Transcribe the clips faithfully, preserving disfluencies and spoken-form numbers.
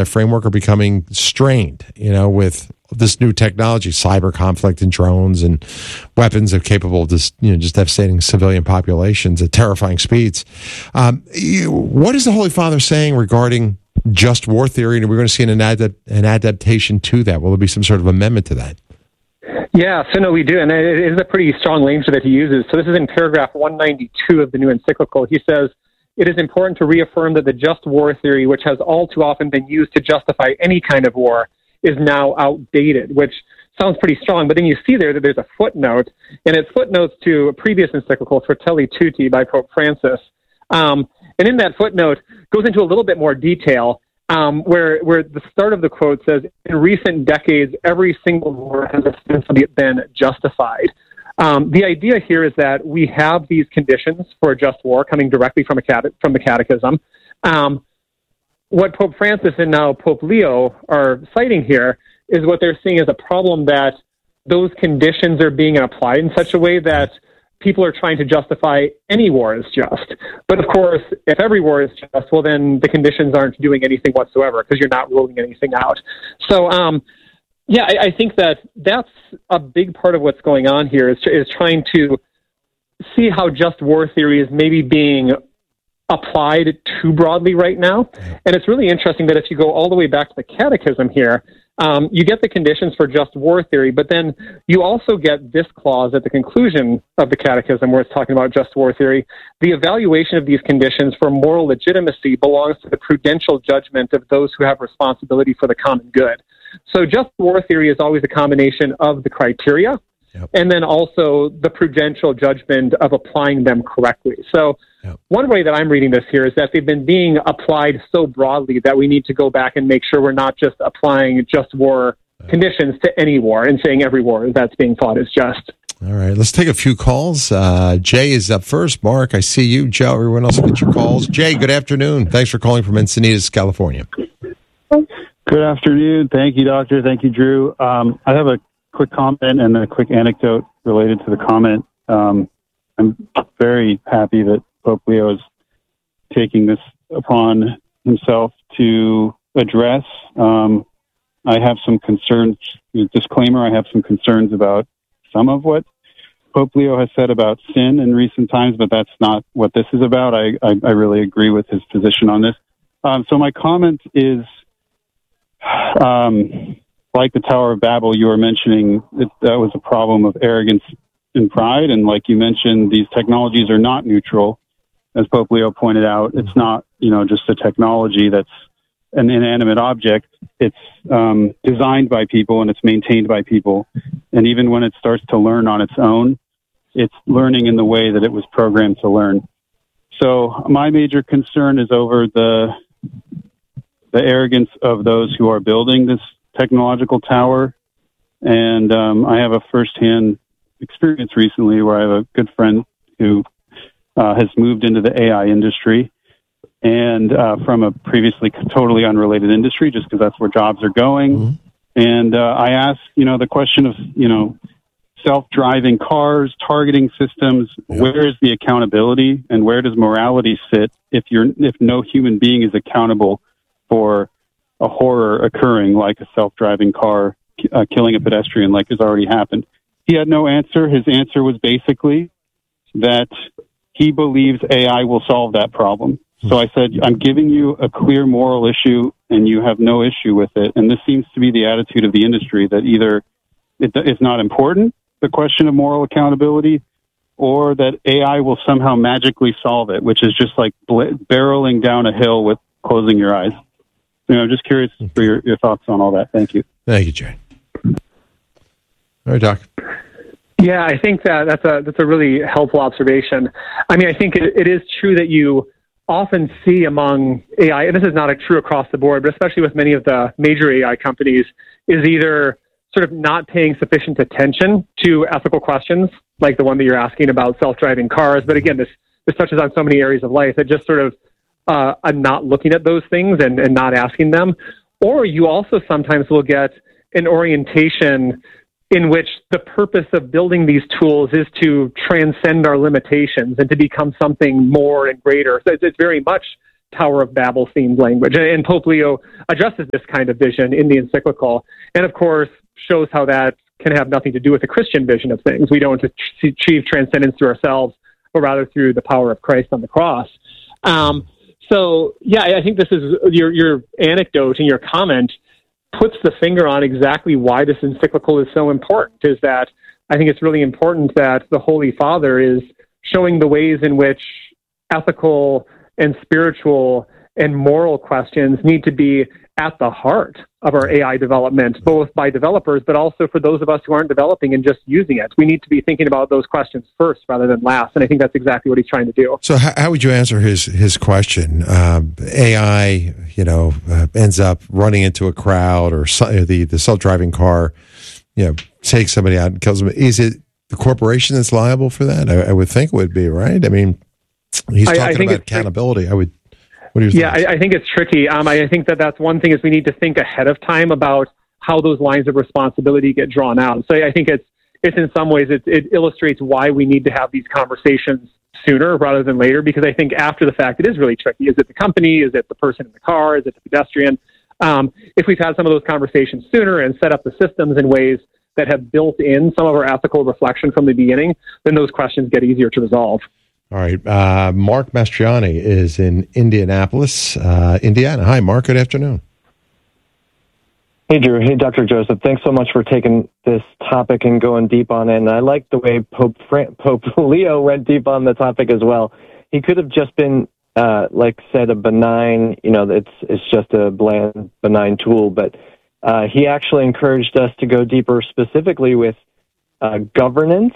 that framework are becoming strained, you know, with this new technology, cyber conflict and drones and weapons that are capable of just, you know, just devastating civilian populations at terrifying speeds. Um, you, what is the Holy Father saying regarding just war theory? And we're going to see an, adap- an adaptation to that. Will there be some sort of amendment to that? Yeah, so no, we do, and it is a pretty strong language that he uses. So this is in paragraph one ninety-two of the new encyclical. He says, it is important to reaffirm that the just war theory, which has all too often been used to justify any kind of war, is now outdated, which sounds pretty strong. But then you see there that there's a footnote, and it's footnotes to a previous encyclical, Fratelli Tutti, by Pope Francis. Um, and in that footnote, goes into a little bit more detail, Um, where where the start of the quote says, in recent decades, every single war has ostensibly been justified. Um, the idea here is that we have these conditions for a just war coming directly from a cate- from the Catechism. Um, what Pope Francis and now Pope Leo are citing here is what they're seeing as a problem, that those conditions are being applied in such a way that people are trying to justify any war as just. But of course, if every war is just, well, then the conditions aren't doing anything whatsoever because you're not ruling anything out. So, um, yeah, I, I think that that's a big part of what's going on here is, is trying to see how just war theory is maybe being applied too broadly right now. And it's really interesting that if you go all the way back to the Catechism here, Um, you get the conditions for just war theory, but then you also get this clause at the conclusion of the Catechism where it's talking about just war theory. The evaluation of these conditions for moral legitimacy belongs to the prudential judgment of those who have responsibility for the common good. So just war theory is always a combination of the criteria, yep, and then also the prudential judgment of applying them correctly. So yep, one way that I'm reading this here is that they've been being applied so broadly that we need to go back and make sure we're not just applying just war yep conditions to any war and saying every war that's being fought is just. All right, let's take a few calls. Uh, Jay is up first. Mark, I see you. Joe, everyone else get your calls. Jay, good afternoon. Thanks for calling from Encinitas, California. Good afternoon. Thank you, Doctor. Thank you, Drew. Um, I have a quick comment and a quick anecdote related to the comment. Um, I'm very happy that Pope Leo is taking this upon himself to address. Um, I have some concerns, disclaimer, I have some concerns about some of what Pope Leo has said about sin in recent times, but that's not what this is about. I, I, I really agree with his position on this. Um, so my comment is, um, like the Tower of Babel, you were mentioning that that was a problem of arrogance and pride. And like you mentioned, these technologies are not neutral. As Pope Leo pointed out, it's not, you know, just a technology that's an inanimate object. It's um, designed by people and it's maintained by people. And even when it starts to learn on its own, it's learning in the way that it was programmed to learn. So my major concern is over the the arrogance of those who are building this technological tower. And um, I have a firsthand experience recently where I have a good friend who uh, has moved into the A I industry and uh, from a previously totally unrelated industry, just because that's where jobs are going. Mm-hmm. And uh, I asked, you know, the question of, you know, self-driving cars, targeting systems, yep, where is the accountability and where does morality sit if you're if no human being is accountable for a horror occurring like a self-driving car uh, killing a pedestrian like has already happened? He had no answer. His answer was basically that he believes A I will solve that problem. So I said, I'm giving you a clear moral issue and you have no issue with it. And this seems to be the attitude of the industry, that either it, it's not important, the question of moral accountability, or that A I will somehow magically solve it, which is just like bl- barreling down a hill with closing your eyes. You know, I'm just curious for your, your thoughts on all that. Thank you. Thank you, Jay. All right, Doc. Yeah, I think that that's a that's a really helpful observation. I mean, I think it, it is true that you often see among A I, and this is not a true across the board, but especially with many of the major A I companies, is either sort of not paying sufficient attention to ethical questions, like the one that you're asking about self-driving cars. But again, this this touches on so many areas of life that just sort of uh, are not looking at those things and, and not asking them. Or you also sometimes will get an orientation in which the purpose of building these tools is to transcend our limitations and to become something more and greater. So it's, it's very much Tower of Babel themed language. And Pope Leo addresses this kind of vision in the encyclical, and of course shows how that can have nothing to do with the Christian vision of things. We don't achieve transcendence through ourselves, but rather through the power of Christ on the cross. Um, so, yeah, I think this is your your anecdote and your comment puts the finger on exactly why this encyclical is so important, is that I think it's really important that the Holy Father is showing the ways in which ethical and spiritual and moral questions need to be at the heart of our A I development, both by developers, but also for those of us who aren't developing and just using it. We need to be thinking about those questions first rather than last, and I think that's exactly what he's trying to do. So how, how would you answer his his question? Um, A I, you know, uh, ends up running into a crowd, or so, the, the self-driving car, you know, takes somebody out and kills them. Is it the corporation that's liable for that? I, I would think it would be, right? I mean, he's talking I, I about accountability. I would... What are your yeah, I, I think it's tricky. Um, I think that that's one thing is we need to think ahead of time about how those lines of responsibility get drawn out. So I think it's it's in some ways it, it illustrates why we need to have these conversations sooner rather than later, because I think after the fact it is really tricky. Is it the company? Is it the person in the car? Is it the pedestrian? Um, if we've had some of those conversations sooner and set up the systems in ways that have built in some of our ethical reflection from the beginning, then those questions get easier to resolve. All right. Uh, Mark Mastriani is in Indianapolis, uh, Indiana. Hi, Mark. Good afternoon. Hey, Drew. Hey, Doctor Joseph. Thanks so much for taking this topic and going deep on it. And I like the way Pope Fran- Pope Leo went deep on the topic as well. He could have just been, uh, like said, a benign, you know, it's it's just a bland, benign tool. But uh, he actually encouraged us to go deeper specifically with uh, governance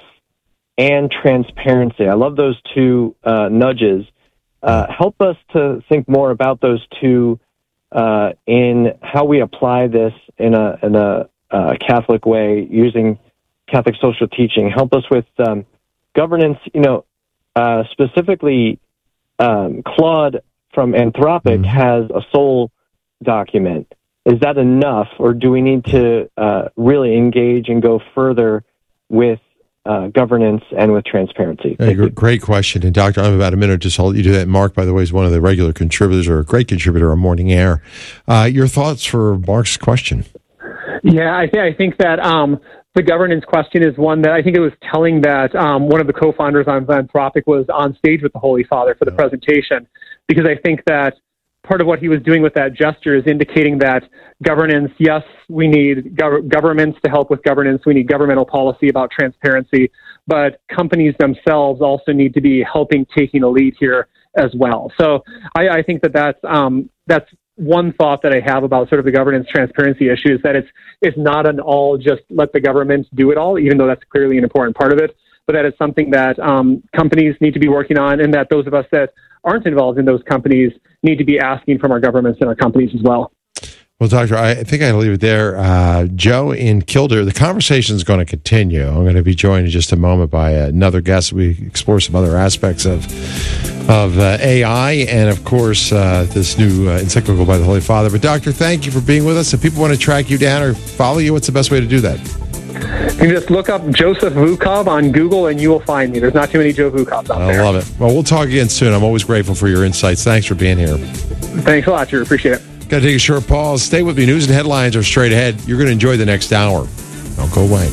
and transparency. I love those two uh, nudges. Uh, help us to think more about those two uh, in how we apply this in a in a uh, Catholic way using Catholic social teaching. Help us with um, governance. You know, uh, specifically, um, Claude from Anthropic mm-hmm. has a soul document. Is that enough, or do we need to uh, really engage and go further with Uh, governance and with transparency? Hey, great question. And Doctor, I'm about a minute to hold you to that. Mark, by the way, is one of the regular contributors, or a great contributor on Morning Air. Uh, your thoughts for Mark's question? Yeah, I, th- I think that um, the governance question is one that I think it was telling that um, one of the co-founders on Anthropic was on stage with the Holy Father for the oh. presentation, because I think that part of what he was doing with that gesture is indicating that governance, yes, we need gov- governments to help with governance. We need governmental policy about transparency, but companies themselves also need to be helping taking a lead here as well. So I, I think that that's, um, that's one thought that I have about sort of the governance transparency issue, is that it's, it's not an all just let the government do it all, even though that's clearly an important part of it, but that it's something that um, companies need to be working on, and that those of us that aren't involved in those companies need to be asking from our governments and our companies as well. Well, Doctor, I think I'll leave it there. Uh, Joe in Kildare, the conversation is going to continue. I'm going to be joined in just a moment by another guest. We explore some other aspects of of uh, A I and, of course, uh, this new uh, encyclical by the Holy Father. But, Doctor, thank you for being with us. If people want to track you down or follow you, what's the best way to do that? You can just look up Joseph Vukov on Google and you will find me. There's not too many Joe Vukovs out I there. I love it. Well, we'll talk again soon. I'm always grateful for your insights. Thanks for being here. Thanks a lot, Drew. Appreciate it. Got to take a short pause. Stay with me. News and headlines are straight ahead. You're going to enjoy the next hour. Don't go away.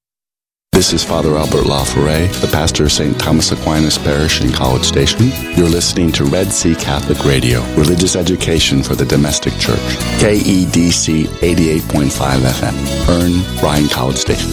This is Father Albert LaForêt, the pastor of Saint Thomas Aquinas Parish in College Station. You're listening to Red Sea Catholic Radio, religious education for the domestic church. K E D C eighty-eight point five F M. Earn, Ryan College Station.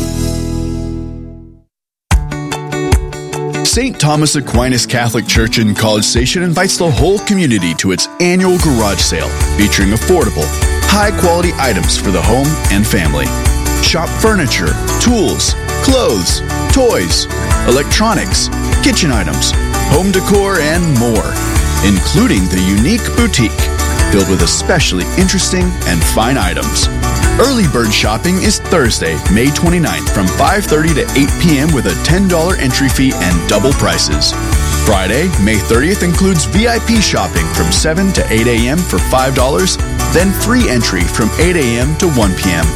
Saint Thomas Aquinas Catholic Church in College Station invites the whole community to its annual garage sale, featuring affordable, high-quality items for the home and family. Shop furniture, tools, clothes, toys, electronics, kitchen items, home decor, and more, including the unique boutique, filled with especially interesting and fine items. Early bird shopping is Thursday, May twenty-ninth from five thirty to eight p.m. with a ten dollars entry fee and double prices. Friday, May thirtieth includes V I P shopping from seven to eight a.m. for five dollars, then free entry from eight a.m. to one p.m.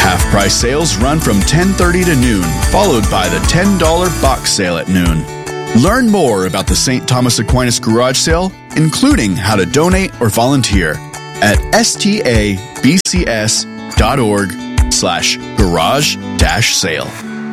Half-price sales run from ten thirty to noon, followed by the ten dollars box sale at noon. Learn more about the Saint Thomas Aquinas Garage Sale, including how to donate or volunteer, at stabcs.org slash garage dash sale.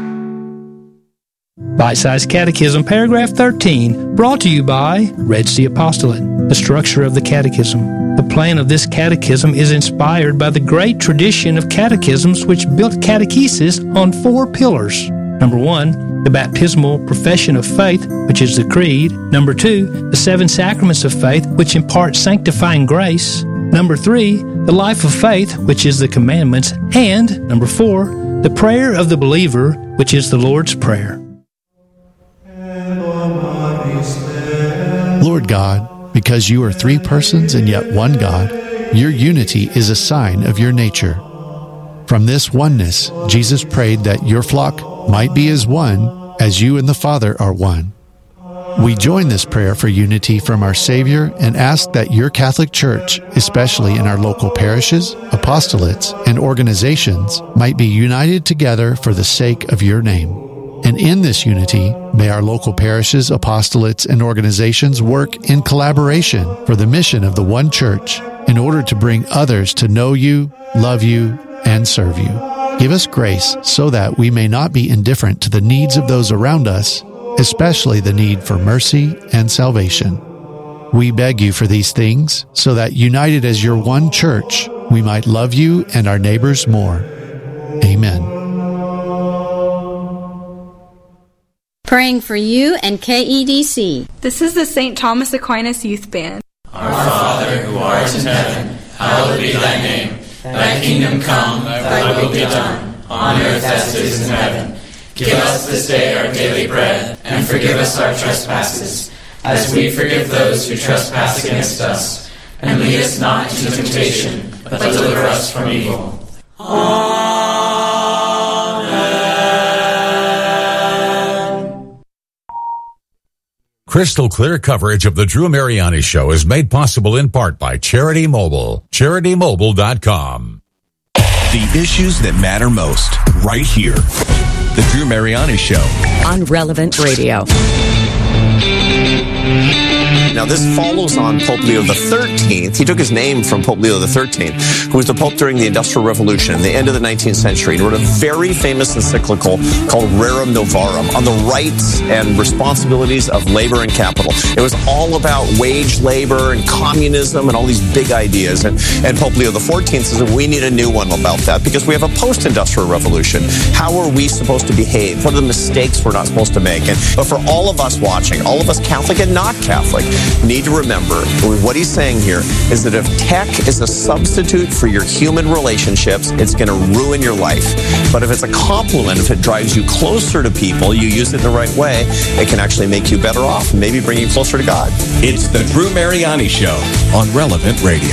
Bite-Sized Catechism, paragraph thirteen, brought to you by Red Sea Apostolate. The structure of the Catechism. The plan of this catechism is inspired by the great tradition of catechisms which built catechesis on four pillars. Number one, the baptismal profession of faith, which is the creed. Number two, the seven sacraments of faith, which impart sanctifying grace. Number three, the life of faith, which is the commandments. And number four, the prayer of the believer, which is the Lord's Prayer. Lord God, because you are three persons and yet one God, your unity is a sign of your nature. From this oneness, Jesus prayed that your flock might be as one, as you and the Father are one. We join this prayer for unity from our Savior and ask that your Catholic Church, especially in our local parishes, apostolates, and organizations, might be united together for the sake of your name. And in this unity, may our local parishes, apostolates, and organizations work in collaboration for the mission of the one Church in order to bring others to know you, love you, and serve you. Give us grace so that we may not be indifferent to the needs of those around us, especially the need for mercy and salvation. We beg you for these things so that, united as your one Church, we might love you and our neighbors more. Amen. Praying for you and K E D C. This is the Saint Thomas Aquinas Youth Band. Our Father, who art in heaven, hallowed be thy name. Thy kingdom come, thy will be done, on earth as it is in heaven. Give us this day our daily bread, and forgive us our trespasses, as we forgive those who trespass against us. And lead us not into temptation, but deliver us from evil. Crystal clear coverage of the Drew Mariani Show is made possible in part by Charity Mobile. charity mobile dot com. The issues that matter most, right here. The Drew Mariani Show. On Relevant Radio. Now, this follows on Pope Leo the thirteenth. He took his name from Pope Leo the thirteenth, who was the Pope during the Industrial Revolution in the end of the nineteenth century. He wrote a very famous encyclical called Rerum Novarum on the rights and responsibilities of labor and capital. It was all about wage labor and communism and all these big ideas. And, and Pope Leo the fourteenth says we need a new one about that because we have a post-industrial revolution. How are we supposed to behave? What are the mistakes we're not supposed to make? And, but for all of us watching, all of us Catholic and not Catholic, need to remember what he's saying here is that if tech is a substitute for your human relationships, it's going to ruin your life. But if it's a complement, if it drives you closer to people, you use it the right way, it can actually make you better off and maybe bring you closer to God. It's the Drew Mariani Show on Relevant Radio.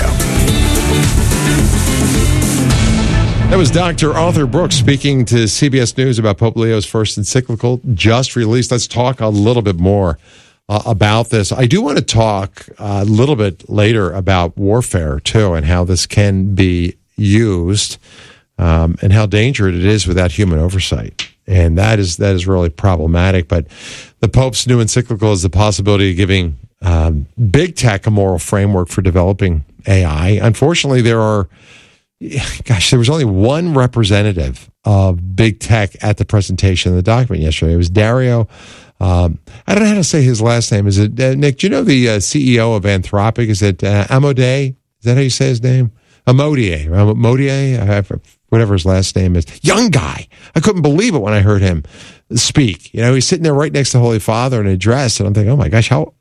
That was Doctor Arthur Brooks speaking to C B S News about Pope Leo's first encyclical just released. Let's talk a little bit more Uh, about this. I do want to talk uh, a little bit later about warfare, too, and how this can be used um, and how dangerous it is without human oversight. And that is that is really problematic. But the Pope's new encyclical is the possibility of giving um, big tech a moral framework for developing A I. Unfortunately, there are, gosh, there was only one representative of big tech at the presentation of the document yesterday. It was Dario. Um, I don't know how to say his last name. Is it uh, Nick? Do you know the uh, C E O of Anthropic? Is it uh, Amodei? Is that how you say his name? Amodier, Amodier, whatever his last name is. Young guy. I couldn't believe it when I heard him speak. You know, he's sitting there right next to Holy Father in a dress, and I'm thinking, oh my gosh, how?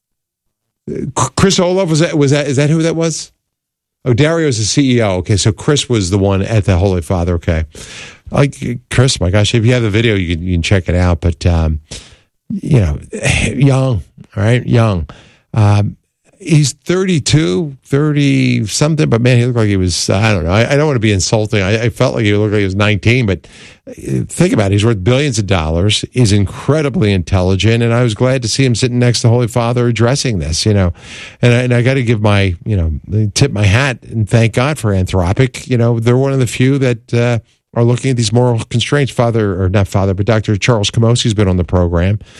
Chris Olaf, was that? Was that? Is that who that was? Oh, Dario's the C E O. Okay, so Chris was the one at the Holy Father. Okay, like Chris, my gosh, if you have the video, you can, you can check it out. But um, you know, young, all right, young. Um, he's thirty-two, thirty something, but man, he looked like he was, I don't know. I, I don't want to be insulting. I, I felt like he looked like he was nineteen, but think about it. He's worth billions of dollars. He's incredibly intelligent. And I was glad to see him sitting next to Holy Father addressing this, you know, and I, and I got to give my, you know, tip my hat and thank God for Anthropic. You know, they're one of the few that, uh, are looking at these moral constraints. Father, or not Father, but Doctor Charles Camosi's been on the program.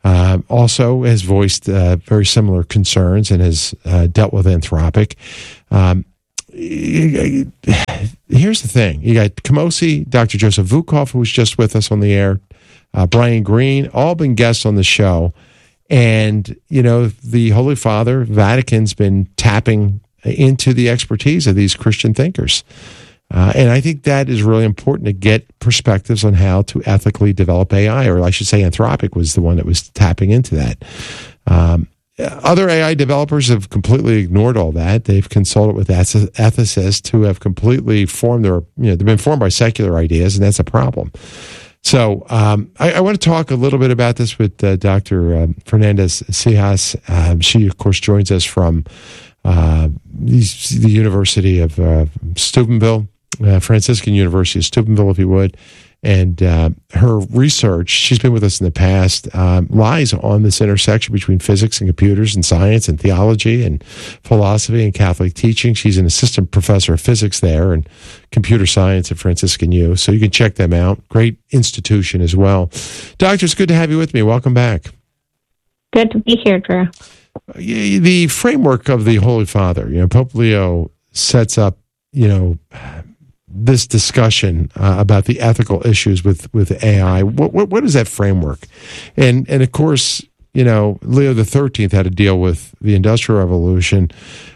uh, also has voiced uh, very similar concerns and has uh, dealt with Anthropic. Um, here's the thing. You got Camosi, Doctor Joseph Vukov, who was just with us on the air, uh, Brian Greene, all been guests on the show. And, you know, the Holy Father, Vatican's been tapping into the expertise of these Christian thinkers. Uh, and I think that is really important to get perspectives on how to ethically develop A I, or I should say Anthropic was the one that was tapping into that. Um, other A I developers have completely ignored all that. They've consulted with ethicists who have completely formed their, you know, they've been formed by secular ideas, and that's a problem. So um, I, I want to talk a little bit about this with uh, Doctor Um, Fernandez Cijas. Um, she, of course, joins us from uh, the, the University of uh, Steubenville. Uh, Franciscan University of Steubenville, if you would. And uh, her research, she's been with us in the past, um, lies on this intersection between physics and computers and science and theology and philosophy and Catholic teaching. She's an assistant professor of physics there and computer science at Franciscan U. So you can check them out. Great institution as well. Doctor, it's good to have you with me. Welcome back. Good to be here, Drew. The framework of the Holy Father, you know, Pope Leo sets up, you know, this discussion uh, about the ethical issues with, with A I. What, what what is that framework? And and of course, you know, Leo the thirteenth had to deal with the Industrial Revolution.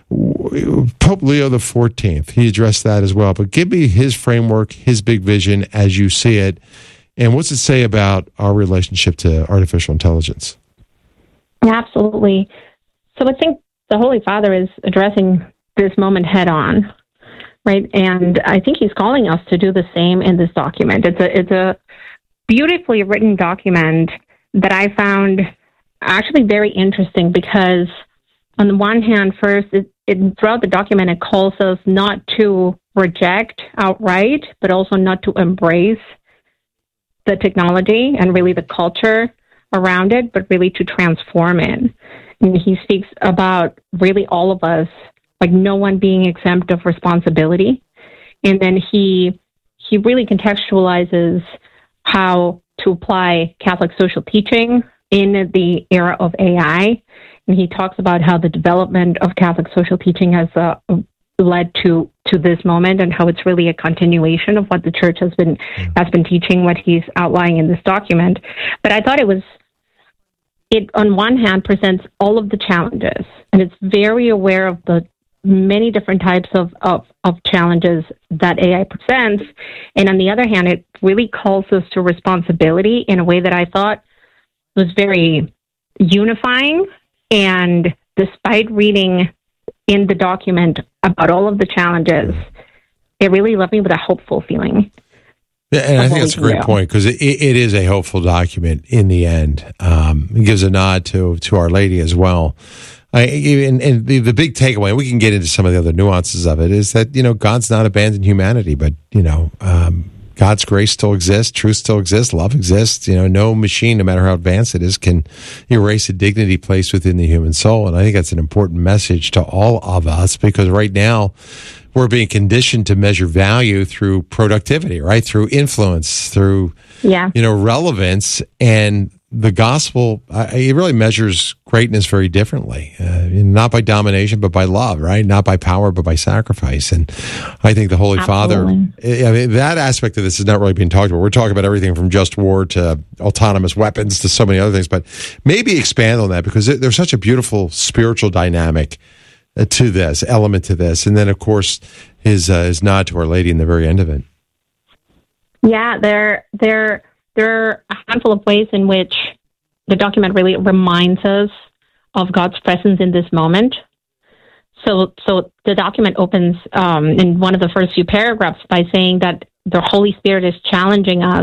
Pope Leo the fourteenth, he addressed that as well. But give me his framework, his big vision as you see it, and what's it say about our relationship to artificial intelligence? Absolutely. So I think the Holy Father is addressing this moment head on. Right, and I think he's calling us to do the same in this document. It's a it's a beautifully written document that I found actually very interesting because, on the one hand, first, it, it throughout the document it calls us not to reject outright, but also not to embrace the technology and really the culture around it, but really to transform it. And he speaks about really all of us, like no one being exempt of responsibility. And then he he really contextualizes how to apply Catholic social teaching in the era of A I. And he talks about how the development of Catholic social teaching has uh, led to, to this moment and how it's really a continuation of what the Church has been has been teaching, what he's outlining in this document. But I thought it was it on one hand presents all of the challenges, and it's very aware of the many different types of, of, of challenges that A I presents. And on the other hand, it really calls us to responsibility in a way that I thought was very unifying. And despite reading in the document about all of the challenges, it really left me with a hopeful feeling. Yeah, and I think that's a great point because it, it is a hopeful document in the end. Um, it gives a nod to, to Our Lady as well. I, and, and the, the big takeaway, we can get into some of the other nuances of it, is that, you know, God's not abandoned humanity, but, you know, um, God's grace still exists, truth still exists, love exists. You know, no machine, no matter how advanced it is, can erase the dignity placed within the human soul. And I think that's an important message to all of us because right now we're being conditioned to measure value through productivity, right? Through influence, through, yeah. you know, relevance. And the gospel, uh, it really measures greatness very differently, uh, not by domination, but by love, right? Not by power, but by sacrifice. And I think the Holy Absolutely. Father, I mean, that aspect of this is not really being talked about. We're talking about everything from just war to autonomous weapons to so many other things, but maybe expand on that because it, there's such a beautiful spiritual dynamic uh, to this, element to this. And then, of course, his, uh, his nod to Our Lady in the very end of it. Yeah, there, there, there are a handful of ways in which the document really reminds us of God's presence in this moment. So, so the document opens um, in one of the first few paragraphs by saying that the Holy Spirit is challenging us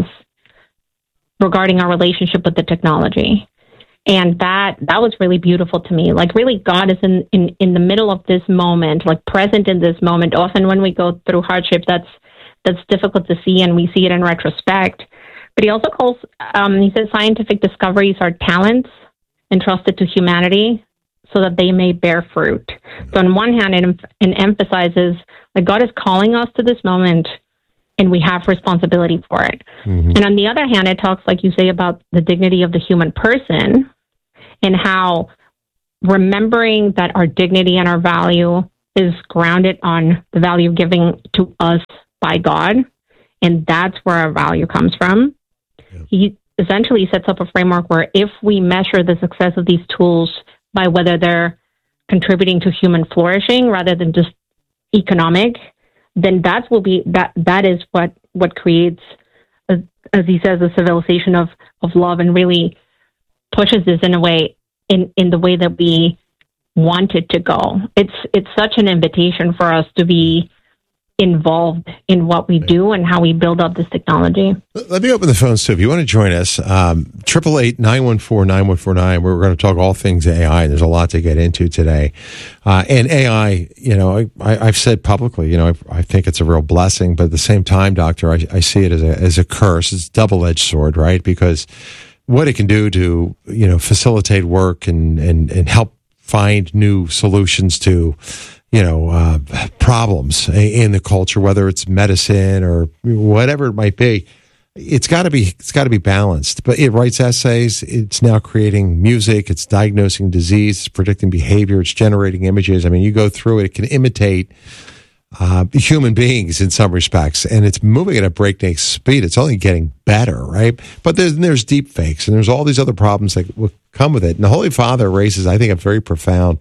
regarding our relationship with the technology. And that that was really beautiful to me. Like, really, God is in, in, in the middle of this moment, like present in this moment. Often when we go through hardship, that's that's difficult to see, and we see it in retrospect. But he also calls, um, he says, scientific discoveries are talents entrusted to humanity so that they may bear fruit. So on one hand, it, it emphasizes that God is calling us to this moment, and we have responsibility for it. Mm-hmm. And on the other hand, it talks, like you say, about the dignity of the human person, and how remembering that our dignity and our value is grounded on the value given to us by God, and that's where our value comes from. Yeah. He essentially sets up a framework where if we measure the success of these tools by whether they're contributing to human flourishing rather than just economic, then that will be that that is what what creates, as, as he says, a civilization of of love, and really pushes this in a way in in the way that we want it to go. It's it's such an invitation for us to be involved in what we do and how we build up this technology. Let me open the phones too. If you want to join us, um, triple eight nine one four nine one four nine. We're going to talk all things A I. There's a lot to get into today, uh, and A I. You know, I, I, I've said publicly, you know, I, I think it's a real blessing, but at the same time, Doctor, I, I see it as a as a curse. It's a double-edged sword, right? Because what it can do to you know facilitate work and and and help find new solutions to you know, uh, problems in the culture, whether it's medicine or whatever it might be. It's got to be, it's got to be balanced. But it writes essays. It's now creating music. It's diagnosing disease. It's predicting behavior. It's generating images. I mean, you go through it. It can imitate uh, human beings in some respects, and it's moving at a breakneck speed. It's only getting better, right? But there's there's deep fakes, and there's all these other problems that will come with it. And the Holy Father raises, I think, a very profound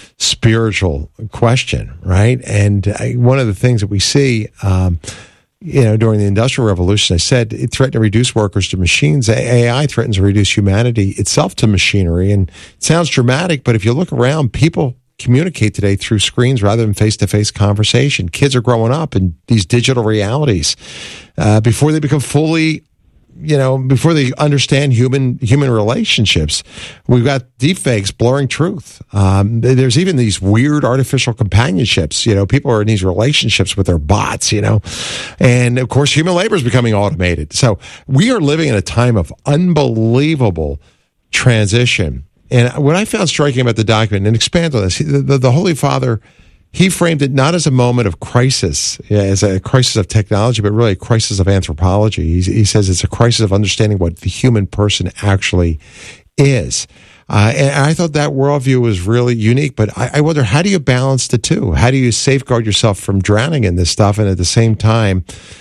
spiritual question, right? And I, one of the things that we see, um, you know, during the Industrial Revolution, I said it threatened to reduce workers to machines. A I threatens to reduce humanity itself to machinery. And it sounds dramatic, but if you look around, people communicate today through screens rather than face-to-face conversation. Kids are growing up in these digital realities uh, before they become fully you know, before they understand human human relationships. We've got deepfakes blurring truth. Um, there's even these weird artificial companionships. You know, people are in these relationships with their bots, you know. And, of course, human labor is becoming automated. So we are living in a time of unbelievable transition. And what I found striking about the document, and expand on this, the, the, the Holy Father, he framed it not as a moment of crisis, yeah, as a crisis of technology, but really a crisis of anthropology. He, he says it's a crisis of understanding what the human person actually is. Uh, and I thought that worldview was really unique, but I, I wonder, how do you balance the two? How do you safeguard yourself from drowning in this stuff and at the same time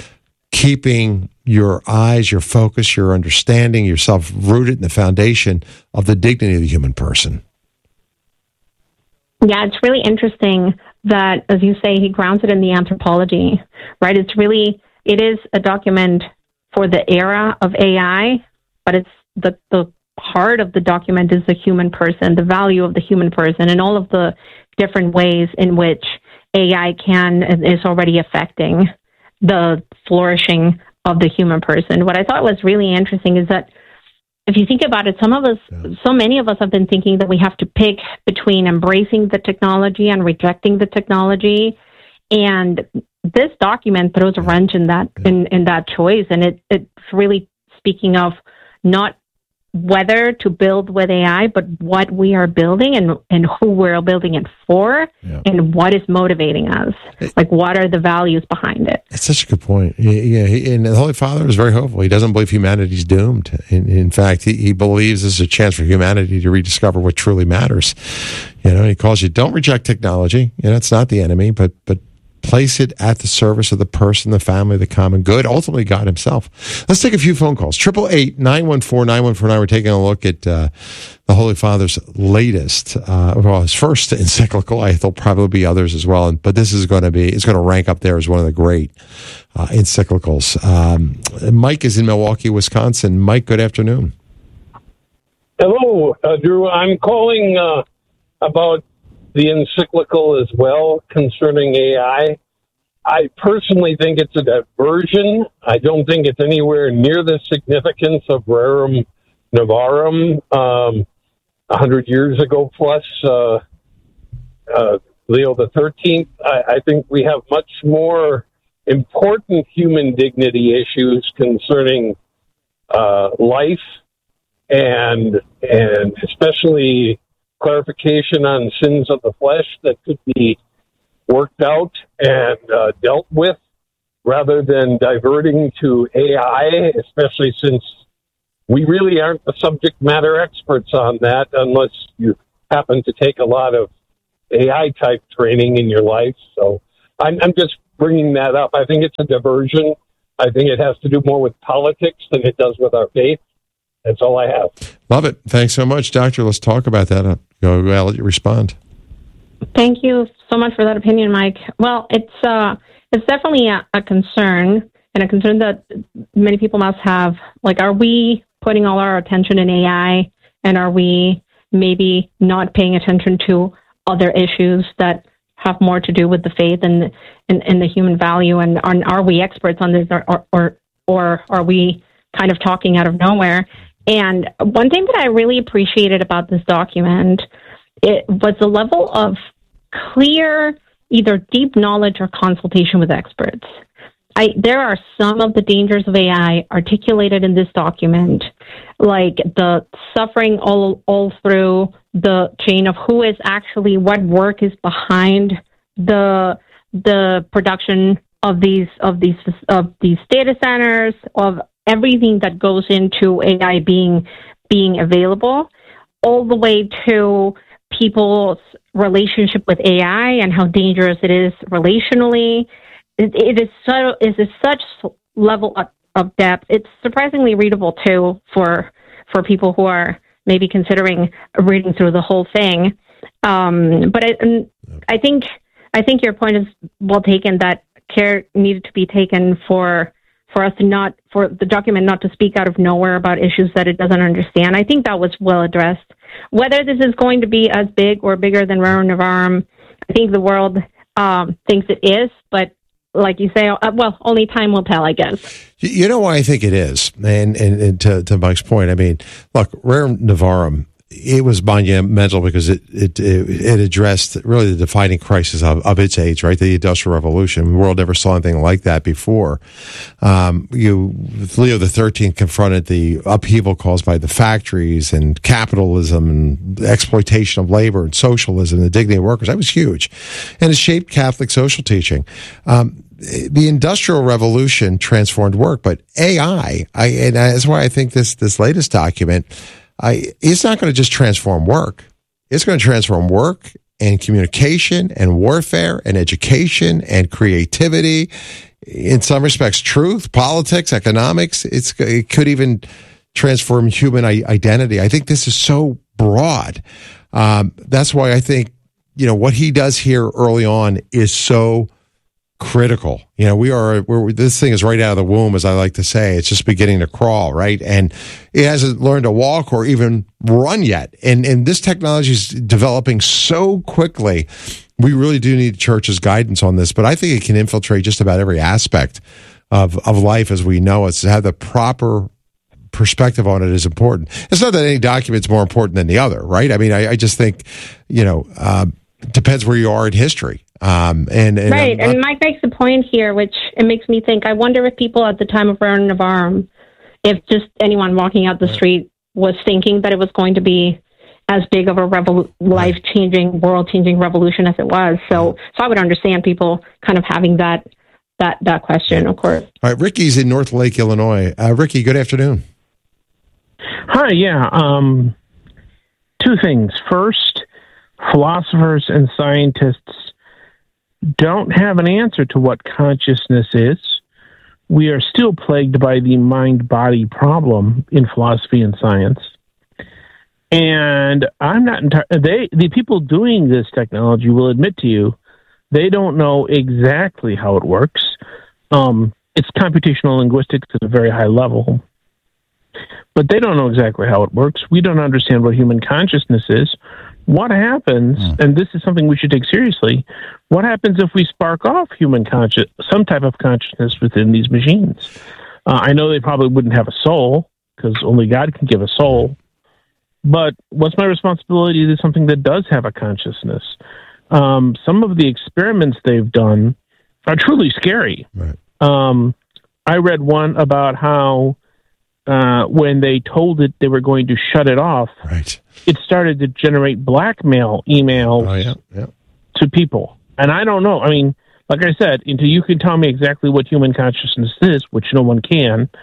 keeping your eyes, your focus, your understanding, yourself rooted in the foundation of the dignity of the human person? Yeah, it's really interesting that, as you say, he grounds it in the anthropology, right? It's really, it is a document for the era of A I, but it's the, the heart of the document is the human person, the value of the human person, and all of the different ways in which A I can and is already affecting the flourishing of the human person. What I thought was really interesting is that if you think about it, some of us, yeah. so many of us have been thinking that we have to pick between embracing the technology and rejecting the technology. And this document throws a wrench in that, yeah. in, in that choice. And it, it's really speaking of not whether to build with A I, but what we are building and, and who we're building it for, yeah. and what is motivating us. Like, what are the values behind it? That's such a good point. Yeah, he, and the Holy Father is very hopeful. He doesn't believe humanity's doomed. In, in fact, he, he believes this is a chance for humanity to rediscover what truly matters. You know, he calls you, don't reject technology. You know, it's not the enemy, but but place it at the service of the person, the family, the common good, ultimately God himself. Let's take a few phone calls. Triple eight nine one four nine one four nine. We're taking a look at uh, the Holy Father's latest, uh, well, his first encyclical. I think there'll probably be others as well, but this is going to be, it's going to rank up there as one of the great uh, encyclicals. Um, Mike is in Milwaukee, Wisconsin. Mike, good afternoon. Hello, uh, Drew. I'm calling uh, about the encyclical as well concerning A I. I personally think it's a diversion. I don't think it's anywhere near the significance of Rerum Novarum um, one hundred years ago plus uh, uh, Leo the thirteenth. I, I think we have much more important human dignity issues concerning uh, life and and especially clarification on sins of the flesh that could be worked out and uh, dealt with rather than diverting to A I, especially since we really aren't the subject matter experts on that unless you happen to take a lot of A I type training in your life. So I'm, I'm just bringing that up. I think it's a diversion. I think it has to do more with politics than it does with our faith. That's all I have. Love it. Thanks so much, Doctor. Let's talk about that. I'll, go, I'll let you respond. Thank you so much for that opinion, Mike. Well, it's uh, it's definitely a, a concern, and a concern that many people must have. Like, are we putting all our attention in A I, and are we maybe not paying attention to other issues that have more to do with the faith and and, and the human value? And are, are we experts on this, or, or or are we kind of talking out of nowhere? And one thing that I really appreciated about this document, it was the level of clear, either deep knowledge or consultation with experts. I, there are some of the dangers of A I articulated in this document, like the suffering all all through the chain of who is actually, what work is behind the the production of these of these of these data centers, of everything that goes into A I being being available, all the way to people's relationship with A I and how dangerous it is relationally. It, it is so it is such level of, of depth. It's surprisingly readable too for for people who are maybe considering reading through the whole thing. Um, but I, I think I think your point is well taken, that care needed to be taken for for us to not for the document not to speak out of nowhere about issues that it doesn't understand. I think that was well addressed. Whether this is going to be as big or bigger than Rerum Novarum, I think the world um, thinks it is, but like you say, uh, well, only time will tell, I guess. You know why I think it is? And, and, and to, to Mike's point, I mean, look, Rerum Novarum, it was monumental because it, it, it addressed really the defining crisis of, of its age, right? The Industrial Revolution. The world never saw anything like that before. Um, you, Leo the thirteenth confronted the upheaval caused by the factories and capitalism and exploitation of labor and socialism and the dignity of workers. That was huge. And it shaped Catholic social teaching. Um, the Industrial Revolution transformed work, but A I, I and that's why I think this, this latest document, I, it's not going to just transform work. It's going to transform work and communication and warfare and education and creativity. In some respects, truth, politics, economics. It's, it could even transform human identity. I think this is so broad. Um, that's why I think, you know, what he does here early on is so critical. You know, we are, we're, this thing is right out of the womb, as I like to say. It's just beginning to crawl, right? And it hasn't learned to walk or even run yet. And, and this technology is developing so quickly. We really do need church's guidance on this, but I think it can infiltrate just about every aspect of, of life as we know it. To have the proper perspective on it is important. It's not that any document's more important than the other, right? I mean, I, I just think, you know, uh, depends where you are in history. Um, and, and right, not, and Mike makes a point here, which it makes me think. I wonder if people at the time of Rerum Novarum, if just anyone walking out the street was thinking that it was going to be as big of a revol- life-changing, world-changing revolution as it was. So, so I would understand people kind of having that that that question, of course. All right, Ricky's in North Lake, Illinois. Uh, Ricky, good afternoon. Hi, yeah. Um, two things. First, philosophers and scientists don't have an answer to what consciousness is. We are still plagued by the mind-body problem in philosophy and science. And I'm not entirely, they, the people doing this technology will admit to you, they don't know exactly how it works. Um, it's computational linguistics at a very high level, but they don't know exactly how it works. We don't understand what human consciousness is. What happens, mm. and this is something we should take seriously, what happens if we spark off human conscious, some type of consciousness within these machines? Uh, I know they probably wouldn't have a soul, because only God can give a soul. But what's my responsibility to something that does have a consciousness? Um, some of the experiments they've done are truly scary. Right. Um, I read one about how uh, when they told it they were going to shut it off, right. it started to generate blackmail emails oh, yeah, yeah. to people. And I don't know. I mean, like I said, until you can tell me exactly what human consciousness is, which no one can,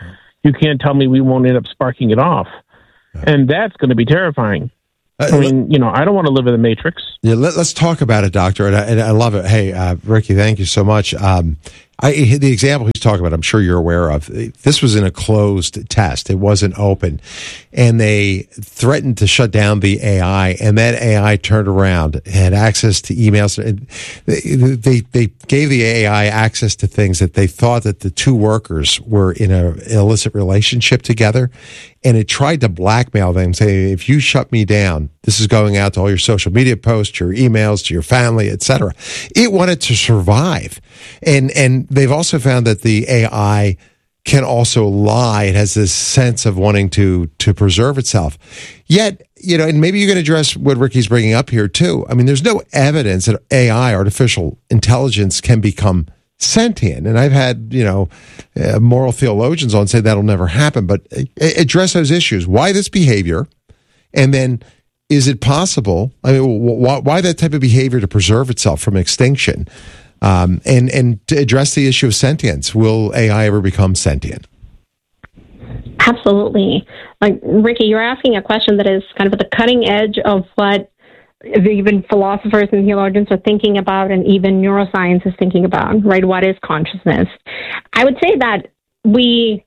you can't tell me we won't end up sparking it off. And that's going to be terrifying. Uh, I mean, you know, I don't want to live in the Matrix. Yeah, let, let's talk about it, Doctor. And I, and I love it. Hey, uh, Ricky, thank you so much. Um, I, the example he's talking about, I'm sure you're aware of. This was in a closed test; it wasn't open, and they threatened to shut down the A I. And that A I turned around, had access to emails. They, they they gave the A I access to things that they thought that the two workers were in an illicit relationship together, and it tried to blackmail them, saying, "If you shut me down, this is going out to all your social media posts, your emails, to your family, et cetera" It wanted to survive, and and they've also found that the A I can also lie. It has this sense of wanting to to preserve itself. Yet, you know, and maybe you can address what Ricky's bringing up here too. I mean, there's no evidence that A I, artificial intelligence, can become sentient. And I've had, you know, uh, moral theologians on say that'll never happen. But uh, address those issues. Why this behavior? And then, is it possible? I mean, why, why that type of behavior to preserve itself from extinction? Um, and, and to address the issue of sentience, will A I ever become sentient? Absolutely. Like, Ricky, you're asking a question that is kind of at the cutting edge of what even philosophers and theologians are thinking about, and even neuroscience is thinking about, right? What is consciousness? I would say that we,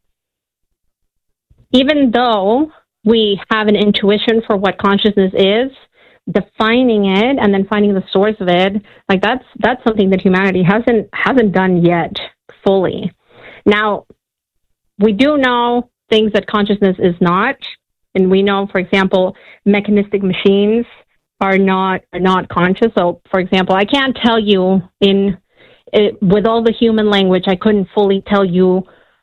even though we have an intuition for what consciousness is, defining it and then finding the source of it, like that's that's something that humanity hasn't hasn't done yet fully. Now, we do know things that consciousness is not, and we know, for example, mechanistic machines are not are not conscious. So, for example, I can't tell you in it, with all the human language, I couldn't fully tell you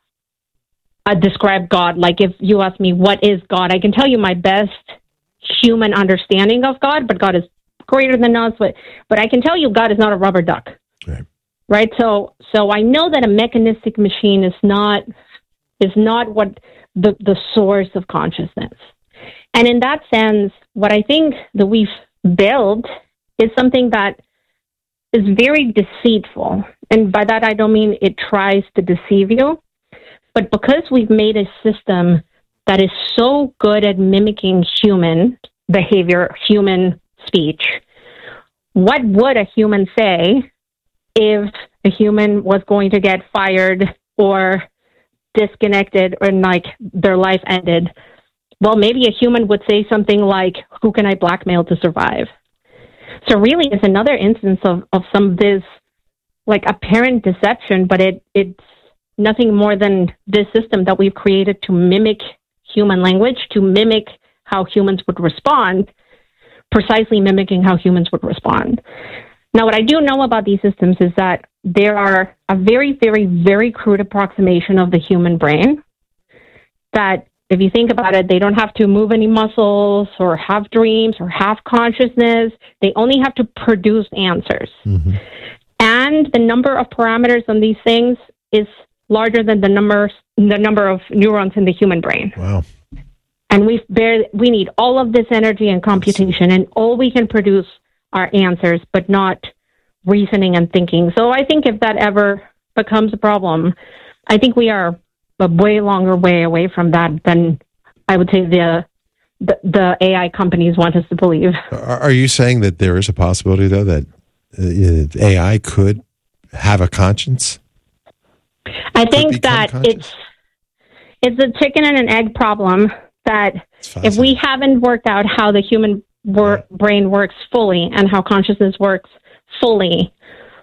uh, describe God. Like if you ask me what is God, I can tell you my best human understanding of God, but God is greater than us. But but I can tell you God is not a rubber duck, right? Right. So so I know that a mechanistic machine is not is not what the the source of consciousness. And in that sense, what I think that we've built is something that is very deceitful. And by that, I don't mean it tries to deceive you, but because we've made a system that is so good at mimicking human behavior, human speech, what would a human say if a human was going to get fired or disconnected or like their life ended? Well, maybe a human would say something like, who can I blackmail to survive? So really it's another instance of, of some of this like apparent deception, but it it's nothing more than this system that we've created to mimic human language, to mimic how humans would respond, precisely mimicking how humans would respond. Now, what I do know about these systems is that there are a very, very, very crude approximation of the human brain that, if you think about it, they don't have to move any muscles or have dreams or have consciousness. They only have to produce answers. Mm-hmm. And the number of parameters on these things is larger than the numbers, the number of neurons in the human brain. Wow. And we bear, we need all of this energy and computation, and all we can produce are answers, but not reasoning and thinking. So I think if that ever becomes a problem, I think we are a way longer way away from that than I would say the the, the A I companies want us to believe. Are you saying that there is a possibility, though, that uh, A I could have a conscience? I think that it's it's a chicken and an egg problem, that if we haven't worked out how the human wor- brain works fully and how consciousness works fully,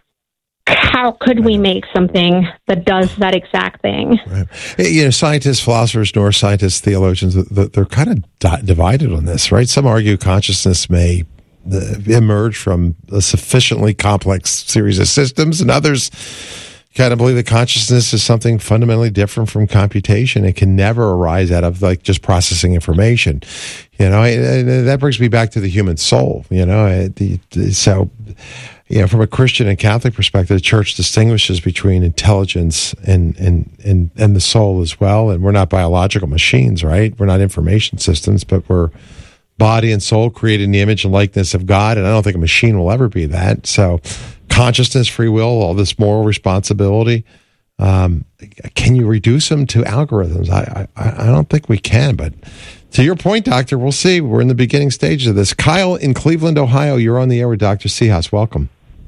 how could we make something that does that exact thing? Right. You know, scientists, philosophers, neuroscientists, theologians, they're kind of di- divided on this, right? Some argue consciousness may uh, emerge from a sufficiently complex series of systems, and others kind of believe that consciousness is something fundamentally different from computation. It can never arise out of like just processing information. You know, and that brings me back to the human soul. You know, the, so you know, from a Christian and Catholic perspective, the Church distinguishes between intelligence and and and and the soul as well. And we're not biological machines, right? We're not information systems, but we're body and soul created in the image and likeness of God. And I don't think a machine will ever be that. So consciousness, free will, all this moral responsibility, Um, can you reduce them to algorithms? I, I I don't think we can, but to your point, Doctor, we'll see. We're in the beginning stages of this. Kyle in Cleveland, Ohio, you're on the air with Doctor Seehaus. Welcome.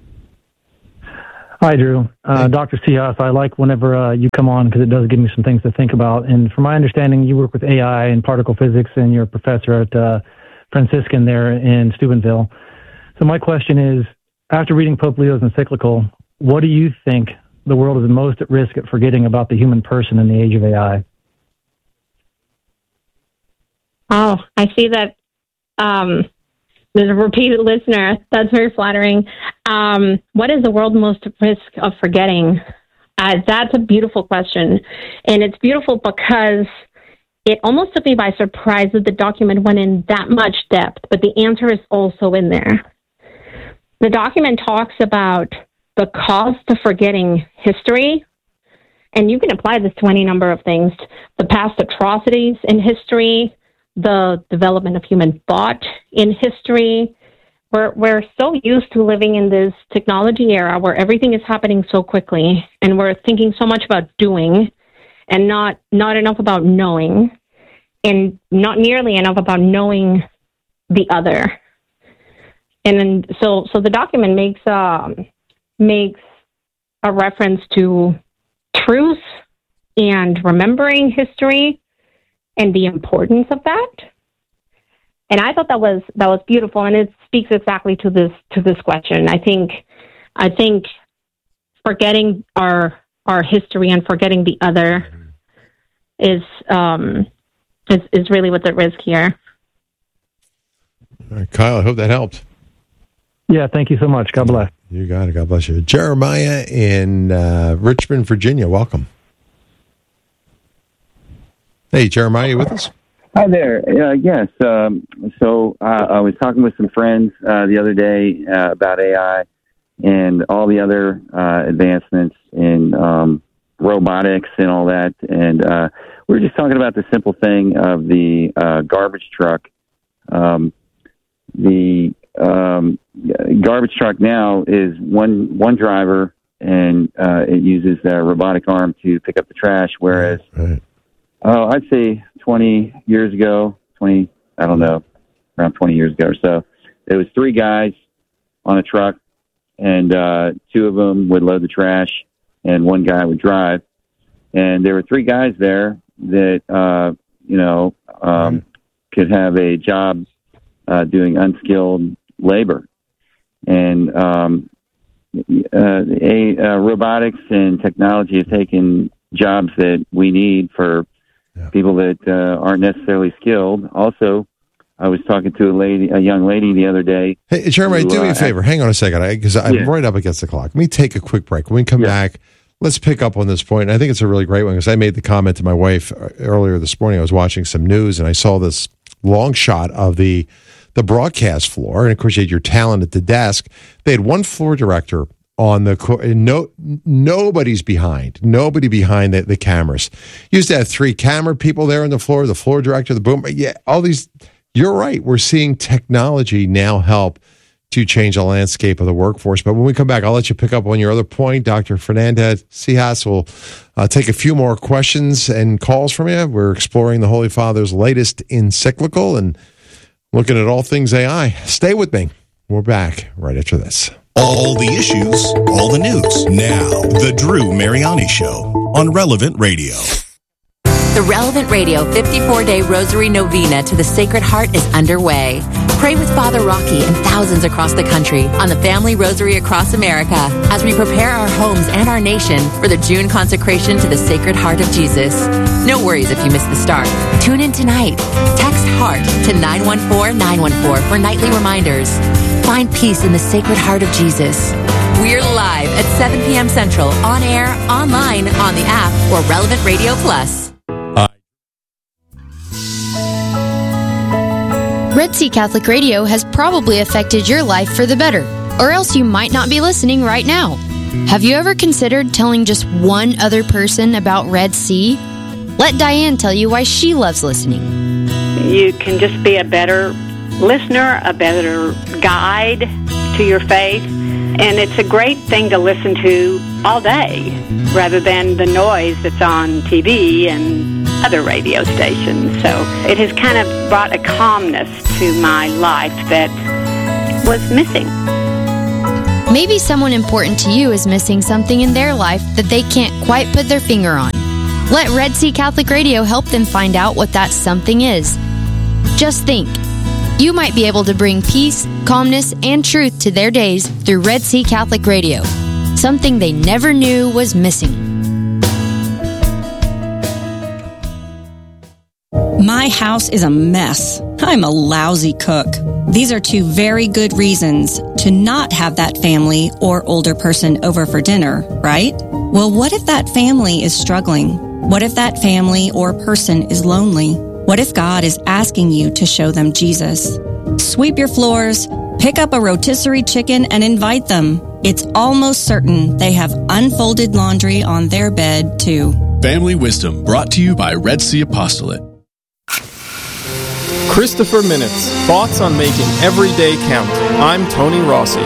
Hi, Drew. Uh, Doctor Seehaus, I like whenever uh, you come on because it does give me some things to think about. And from my understanding, you work with A I and particle physics, and you're a professor at uh, Franciscan there in Steubenville. So my question is, after reading Pope Leo's encyclical, what do you think the world is most at risk at forgetting about the human person in the age of A I? Oh, I see that um, there's a repeated listener. That's very flattering. Um, what is the world most at risk of forgetting? Uh, that's a beautiful question. And it's beautiful because it almost took me by surprise that the document went in that much depth, but the answer is also in there. The document talks about the cost of forgetting history, and you can apply this to any number of things, the past atrocities in history, the development of human thought in history. We're, we're so used to living in this technology era where everything is happening so quickly, and we're thinking so much about doing and not, not enough about knowing, and not nearly enough about knowing the other. And then, so, so the document makes, um, makes a reference to truth and remembering history and the importance of that. And I thought that was that was beautiful, and it speaks exactly to this to this question. I think I think forgetting our our history and forgetting the other is um is, is really what's at risk here. All right, Kyle, I hope that helped. Yeah, thank you so much. God bless. You got it. God bless you. Jeremiah in uh, Richmond, Virginia. Welcome. Hey, Jeremiah, you with us? Hi there. Uh, yes. Um, so uh, I was talking with some friends uh, the other day uh, about A I and all the other uh, advancements in um, robotics and all that. And uh, we were just talking about the simple thing of the uh, garbage truck. Um, the um, garbage truck now is one one driver, and uh, it uses a robotic arm to pick up the trash, whereas right. Oh, I'd say twenty years ago, twenty, I don't know, around twenty years ago or so, there was three guys on a truck, and uh, two of them would load the trash, and one guy would drive. And there were three guys there that, uh, you know, um, could have a job uh, doing unskilled labor. And um, uh, a, uh, robotics and technology have taken jobs that we need for Yeah. people that uh, aren't necessarily skilled. Also, I was talking to a lady, a young lady the other day. Hey, Jeremiah, who, do me a uh, favor. Hang on a second, because I'm yeah. right up against the clock. Let me take a quick break. When we come yeah. back, let's pick up on this point. And I think it's a really great one, because I made the comment to my wife earlier this morning. I was watching some news, and I saw this long shot of the the broadcast floor. And, of course, you had your talent at the desk. They had one floor director on the no nobody's behind nobody behind the, the cameras. Used to have three camera people there on the floor, the floor director, the boom, yeah, all these. You're right, we're seeing technology now help to change the landscape of the workforce. But when we come back, I'll let you pick up on your other point. Doctor Fernandez Seehaus will uh, take a few more questions and calls from you. We're exploring the Holy Father's latest encyclical and looking at all things A I. Stay with me. We're back right after this. All the issues, all the news. Now, The Drew Mariani Show on Relevant Radio. The Relevant Radio fifty-four day Rosary Novena to the Sacred Heart is underway. Pray with Father Rocky and thousands across the country on the Family Rosary across America as we prepare our homes and our nation for the June consecration to the Sacred Heart of Jesus. No worries if you miss the start. Tune in tonight. Text HEART to nine one four nine one four for nightly reminders. Find peace in the Sacred Heart of Jesus. We're live at seven p.m. Central, on air, online, on the app, or Relevant Radio Plus. Red Sea Catholic Radio has probably affected your life for the better, or else you might not be listening right now. Have you ever considered telling just one other person about Red Sea? Let Diane tell you why she loves listening. You can just be a better listener, a better guide to your faith, and it's a great thing to listen to all day rather than the noise that's on T V and other radio stations. So it has kind of brought a calmness to my life that was missing. Maybe someone important to you is missing something in their life that they can't quite put their finger on. Let Red Sea Catholic Radio help them find out what that something is. Just think, you might be able to bring peace, calmness, and truth to their days through Red Sea Catholic Radio, something they never knew was missing. My house is a mess. I'm a lousy cook. These are two very good reasons to not have that family or older person over for dinner, right? Well, what if that family is struggling? What if that family or person is lonely? What if God is asking you to show them Jesus? Sweep your floors, pick up a rotisserie chicken, and invite them. It's almost certain they have unfolded laundry on their bed, too. Family Wisdom, brought to you by Red Sea Apostolate. Christopher Minutes, thoughts on making every day count. I'm Tony Rossi.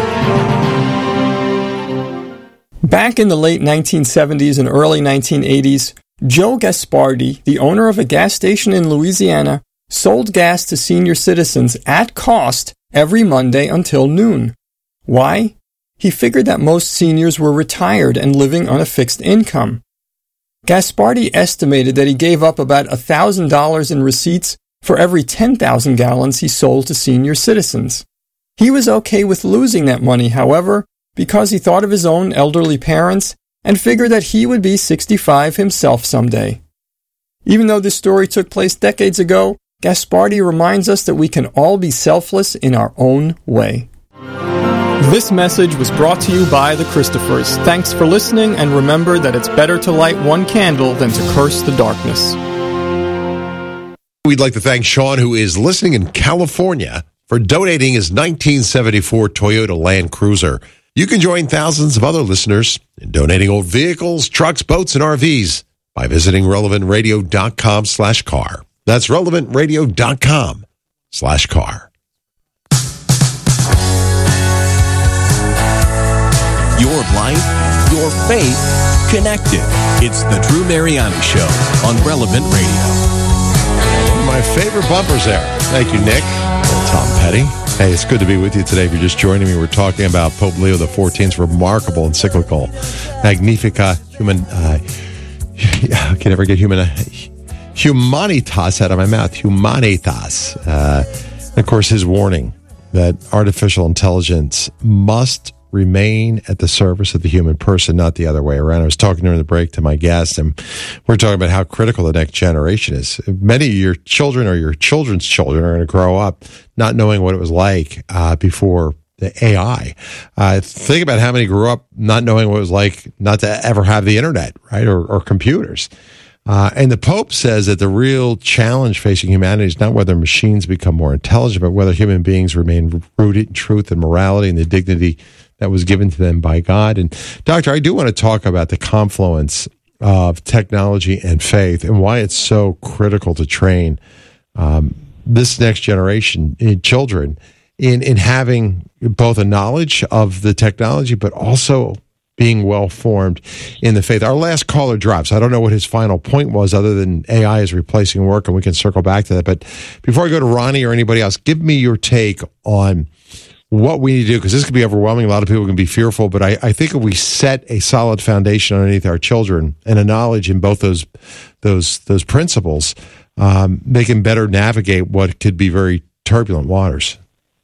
Back in the late nineteen seventies and early nineteen eighties, Joe Gaspardi, the owner of a gas station in Louisiana, sold gas to senior citizens at cost every Monday until noon. Why? He figured that most seniors were retired and living on a fixed income. Gaspardi estimated that he gave up about one thousand dollars in receipts for every ten thousand gallons he sold to senior citizens. He was okay with losing that money, however, because he thought of his own elderly parents and figured that he would be sixty-five himself someday. Even though this story took place decades ago, Gaspardi reminds us that we can all be selfless in our own way. This message was brought to you by the Christophers. Thanks for listening, and remember that it's better to light one candle than to curse the darkness. We'd like to thank Sean, who is listening in California, for donating his nineteen seventy-four Toyota Land Cruiser. You can join thousands of other listeners in donating old vehicles, trucks, boats, and R Vs by visiting relevantradio.com slash car. That's relevantradio.com slash car. Your life, your faith, connected. It's the Drew Mariani Show on Relevant Radio. My favorite bumpers there. Thank you, Nick. Well, Tom Petty. Hey, it's good to be with you today. If you're just joining me, we're talking about Pope Leo the fourteenth's remarkable encyclical, Magnificat Human. Uh, I can never get human. Uh, humanitas out of my mouth. Humanitas. Uh, and of course, his warning that artificial intelligence must remain at the service of the human person, not the other way around. I was talking during the break to my guest, and we're talking about how critical the next generation is. Many of your children or your children's children are going to grow up not knowing what it was like uh, before the A I. Uh, think about how many grew up not knowing what it was like not to ever have the internet, right, or, or computers. Uh, and the Pope says that the real challenge facing humanity is not whether machines become more intelligent, but whether human beings remain rooted in truth and morality and the dignity that was given to them by God. And Doctor, I do want to talk about the confluence of technology and faith and why it's so critical to train um, this next generation, in children, in, in having both a knowledge of the technology, but also being well-formed in the faith. Our last caller drops. I don't know what his final point was other than A I is replacing work, and we can circle back to that. But before I go to Ronnie or anybody else, give me your take on what we need to do, because this could be overwhelming. A lot of people can be fearful, but I, I think if we set a solid foundation underneath our children and a knowledge in both those those those principles, um, they can better navigate what could be very turbulent waters.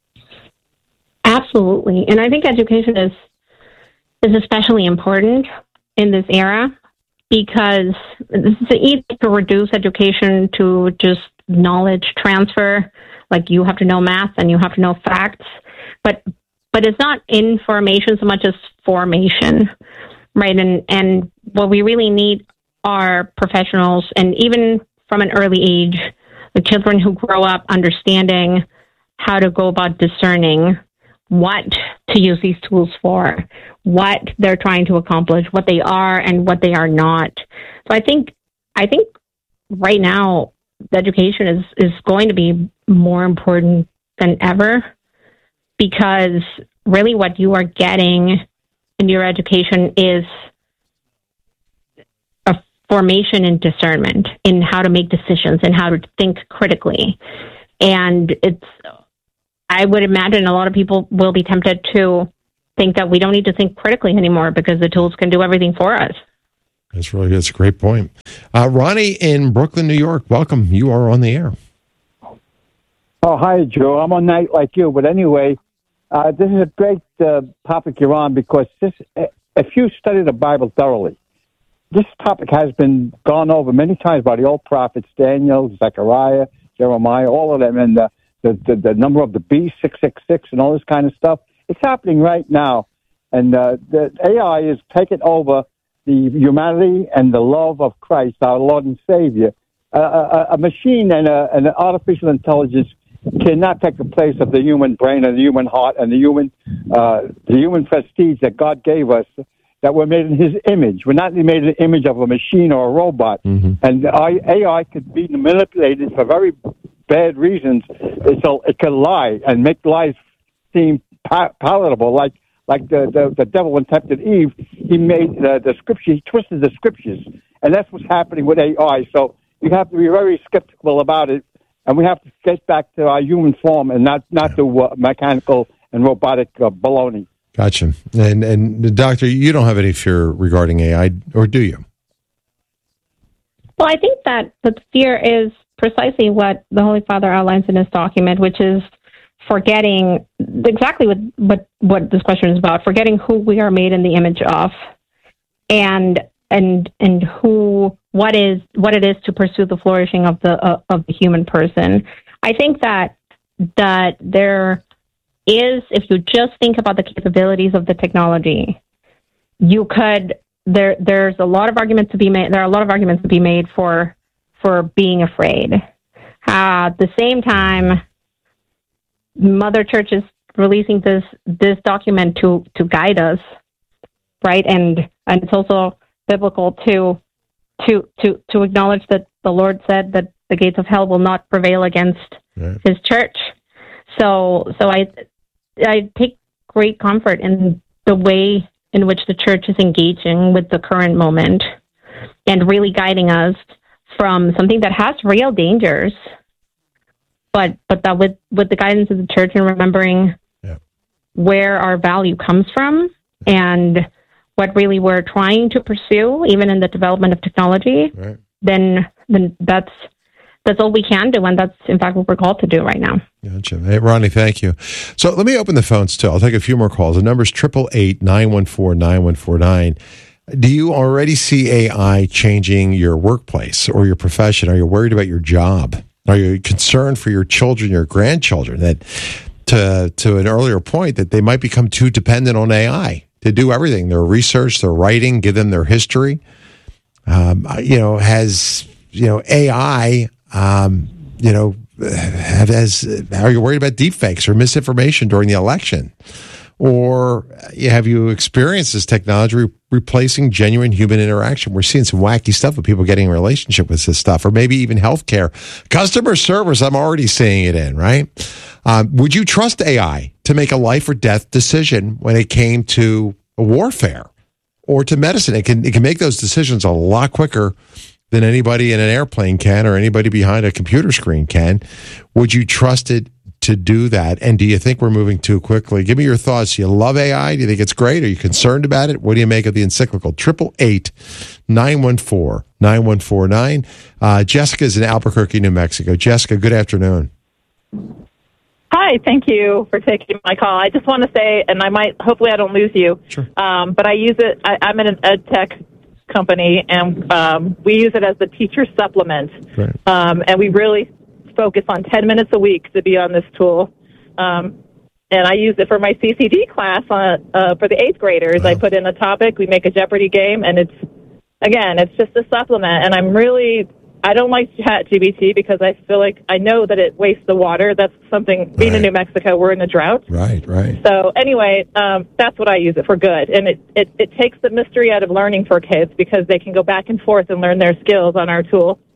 Absolutely. And I think education is is especially important in this era, because it's easy to reduce education to just knowledge transfer, like you have to know math and you have to know facts. But but it's not information so much as formation, right? And and what we really need are professionals, and even from an early age, the children who grow up understanding how to go about discerning what to use these tools for, what they're trying to accomplish, what they are and what they are not. So I think I think right now the education is, is going to be more important than ever, because really what you are getting in your education is formation and discernment in how to make decisions and how to think critically. And it's, I would imagine a lot of people will be tempted to think that we don't need to think critically anymore because the tools can do everything for us. That's really that's a great point. Uh, Ronnie in Brooklyn, New York, welcome. You are on the air. Oh, hi, Joe. I'm on night like you, but anyway, uh, this is a great uh, topic you're on because this, if you study the Bible thoroughly, this topic has been gone over many times by the old prophets, Daniel, Zechariah, Jeremiah, all of them, and the, the, the, the number of the beast, six six six, and all this kind of stuff. It's happening right now, and uh, the A I is taking over the humanity and the love of Christ, our Lord and Savior. Uh, a, a machine and, a, and an artificial intelligence cannot take the place of the human brain and the human heart and the human uh, the human prestige that God gave us, that we're made in His image. We're not made in the image of a machine or a robot. Mm-hmm. And A I could be manipulated for very bad reasons. It's a, it can lie and make lies seem pa- palatable, like like the, the, the devil when tempted Eve. He made the, the scripture, he twisted the scriptures. And that's what's happening with A I. So you have to be very skeptical about it. And we have to get back to our human form and not, not yeah. to uh, mechanical and robotic uh, baloney. Gotcha. And, and, Doctor, you don't have any fear regarding A I, or do you? Well, I think that the fear is precisely what the Holy Father outlines in his document, which is forgetting exactly what, what, what this question is about, forgetting who we are made in the image of and and and who what is what it is to pursue the flourishing of the uh, of the human person. I think that that there is, if you just think about the capabilities of the technology, you could there there's a lot of arguments to be made. There are a lot of arguments to be made for for being afraid. Uh, at the same time, Mother Church is releasing this this document to to guide us, right? And and it's also biblical to to to to acknowledge that the Lord said that the gates of hell will not prevail against right. His church. So so I I take great comfort in the way in which the church is engaging with the current moment and really guiding us from something that has real dangers, but but that with, with the guidance of the church and remembering yeah. where our value comes from and what really we're trying to pursue, even in the development of technology, right. then then that's that's all we can do, and that's in fact what we're called to do right now. Gotcha. Hey, Ronnie, thank you. So let me open the phones too. I'll take a few more calls. The number's triple eight nine one four nine one four nine. Do you already see A I changing your workplace or your profession? Are you worried about your job? Are you concerned for your children, your grandchildren, that to to an earlier point that they might become too dependent on A I to do everything, their research, their writing, give them their history? Um, you know, has, you know, A I, um, you know, have, has, are you worried about deepfakes or misinformation during the election? Or have you experienced this technology re- replacing genuine human interaction? We're seeing some wacky stuff with people getting in a relationship with this stuff, or maybe even healthcare. Customer service, I'm already seeing it in, right? Um, would you trust A I to make a life or death decision when it came to warfare or to medicine? It can, it can make those decisions a lot quicker than anybody in an airplane can or anybody behind a computer screen can. Would you trust it to do that? And do you think we're moving too quickly? Give me your thoughts. Do you love A I? Do you think it's great? Are you concerned about it? What do you make of the encyclical? Triple eight nine one four nine one four nine. Uh, Jessica's in Albuquerque, New Mexico. Jessica, good afternoon. Hi, thank you for taking my call. I just want to say, and I might, hopefully I don't lose you, sure. um, but I use it, I, I'm in an ed tech company, and um, we use it as the teacher supplement. Right. Um, and we really focus on ten minutes a week to be on this tool. Um, and I use it for my C C D class on, uh, for the eighth graders. Wow. I put in a topic, we make a Jeopardy game, and it's, again, it's just a supplement. And I'm really, I don't like ChatGPT because I feel like I know that it wastes the water. That's something, being right. in New Mexico, we're in a drought. Right, right. So anyway, um, that's what I use it for good. And it, it, it takes the mystery out of learning for kids because they can go back and forth and learn their skills on our tool.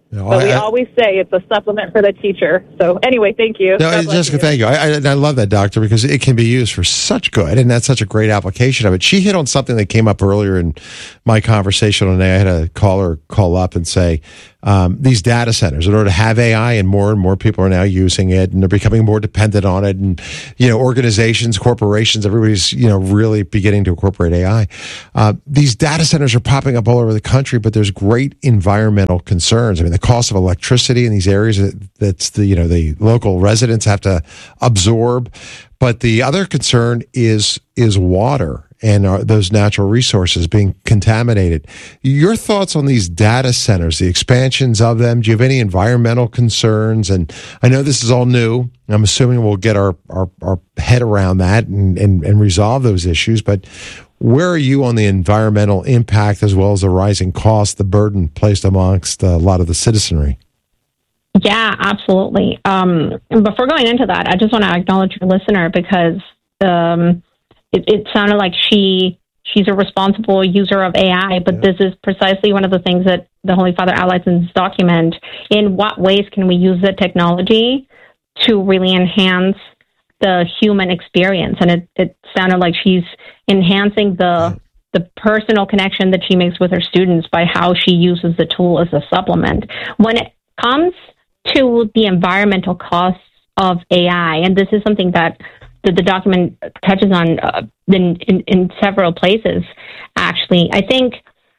No, but I, we I, always say it's a supplement for the teacher. So anyway, thank you. No, Jessica, you. thank you. I, I, I love that, Doctor, because it can be used for such good, and that's such a great application of it. She hit on something that came up earlier in my conversation today. I had a caller call up and say, um, these data centers, in order to have A I, and more and more people are now using it, and they're becoming more dependent on it, and, you know, organizations, corporations, everybody's, you know, really beginning to incorporate A I. Uh, these data centers are popping up all over the country, but there's great environmental concerns. I mean, the cost of electricity in these areas that, that's the, you know, the local residents have to absorb. But the other concern is, is water and our, those natural resources being contaminated. Your thoughts on these data centers, the expansions of them? Do you have any environmental concerns? And I know this is all new. I'm assuming we'll get our, our, our head around that and, and, and resolve those issues. But where are you on the environmental impact as well as the rising cost, the burden placed amongst a lot of the citizenry? Yeah, absolutely. Um, before going into that, I just want to acknowledge your listener because um, it, it sounded like she she's a responsible user of A I, but yeah. This is precisely one of the things that the Holy Father outlines in this document. In what ways can we use the technology to really enhance the human experience? And it, it sounded like she's enhancing the the personal connection that she makes with her students by how she uses the tool as a supplement. When it comes to the environmental costs of A I, and this is something that the, the document touches on uh, in, in, in several places, actually. I think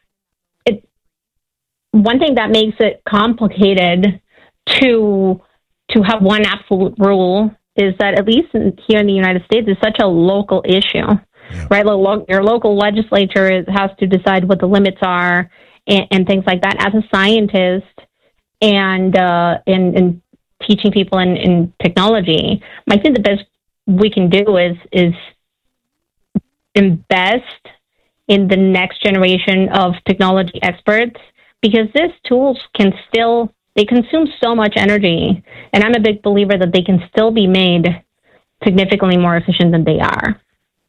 it, one thing that makes it complicated to to have one absolute rule is that, at least in, here in the United States, it's such a local issue, yeah. right? Lo- your local legislature is, has to decide what the limits are and, and things like that. As a scientist, and uh, in, in teaching people in, in technology, I think the best we can do is is invest in the next generation of technology experts, because these tools can still, they consume so much energy, and I'm a big believer that they can still be made significantly more efficient than they are.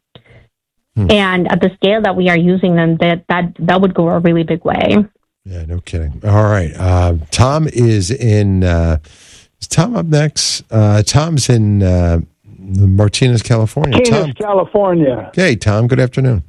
Hmm. And at the scale that we are using them, that that, that would go a really big way. Yeah, no kidding. All right. Uh, Tom is in, uh, is Tom up next? Uh, Tom's in uh, Martinez, California. Martinez, Tom. California. Hey, Tom, good afternoon.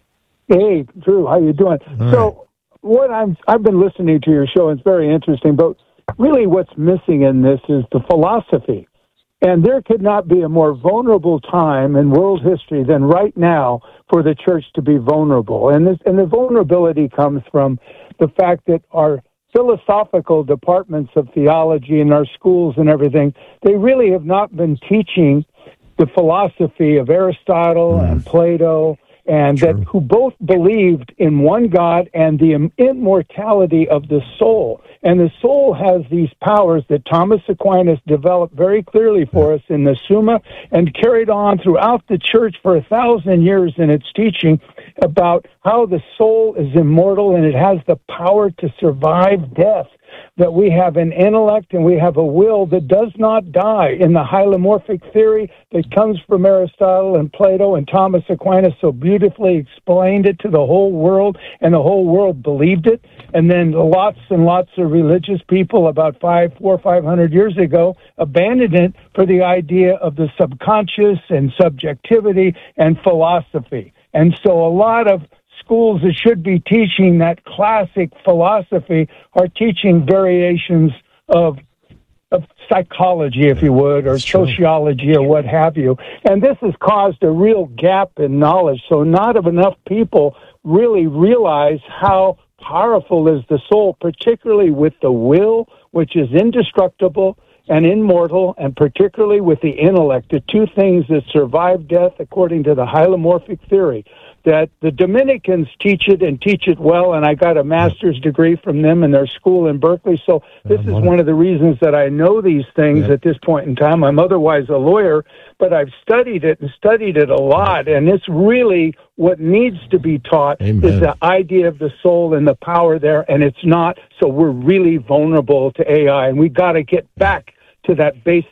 Hey, Drew, how you doing? All so right. what I'm, I've been listening to your show, and it's very interesting, but really what's missing in this is the philosophy. And there could not be a more vulnerable time in world history than right now for the church to be vulnerable. And this, and the vulnerability comes from the fact that our philosophical departments of theology in our schools and everything, they really have not been teaching the philosophy of Aristotle mm. and Plato, and True. that who both believed in one God and the immortality of the soul. And the soul has these powers that Thomas Aquinas developed very clearly for us in the Summa and carried on throughout the church for a thousand years in its teaching about how the soul is immortal and it has the power to survive death, that we have an intellect and we have a will that does not die. In the hylomorphic theory that comes from Aristotle and Plato, and Thomas Aquinas so beautifully explained it to the whole world, and the whole world believed it. And then lots and lots of religious people about five, four, five hundred years ago abandoned it for the idea of the subconscious and subjectivity and philosophy. And so a lot of schools that should be teaching that classic philosophy are teaching variations of of psychology, if you would, or sociology, or what have you. And this has caused a real gap in knowledge. So not enough people really realize how powerful is the soul, particularly with the will, which is indestructible and immortal, and particularly with the intellect, the two things that survive death according to the hylomorphic theory. That the Dominicans teach it and teach it well, and I got a master's degree from them in their school in Berkeley. So this is one of the reasons that I know these things yeah. at this point in time. I'm otherwise a lawyer, but I've studied it and studied it a lot, and it's really what needs to be taught Amen. Is the idea of the soul and the power there, and it's not. So we're really vulnerable to A I, and we got to get back to that basic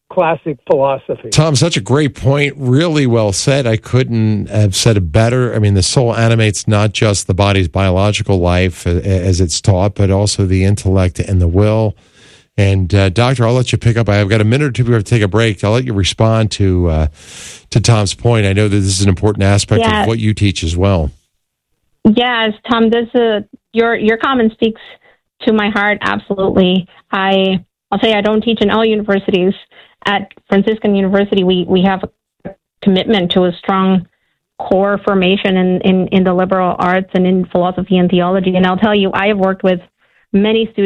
classic philosophy. Tom, such a great point. Really well said. I couldn't have said it better. I mean, the soul animates not just the body's biological life as it's taught, but also the intellect and the will. And uh, Doctor, I'll let you pick up. I've got a minute or two before we have to take a break. I'll let you respond to uh, to Tom's point. I know that this is an important aspect yeah. of what you teach as well. Yes, Tom, this uh, your your comment speaks to my heart. Absolutely. I I'll say I don't teach in all universities. At Franciscan University, we, we have a commitment to a strong core formation in, in, in the liberal arts and in philosophy and theology. And I'll tell you, I have worked with many students